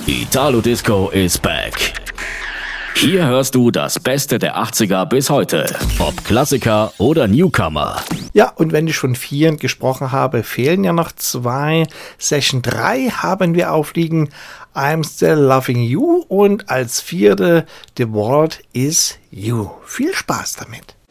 Italo Disco is back. Hier hörst du das Beste der 80er bis heute, ob Klassiker oder Newcomer. Ja, und wenn ich von 4 gesprochen habe, fehlen ja noch 2. Session 3 haben wir aufliegen, I'm Still Loving You, und als 4. The World Is You. Viel Spaß damit.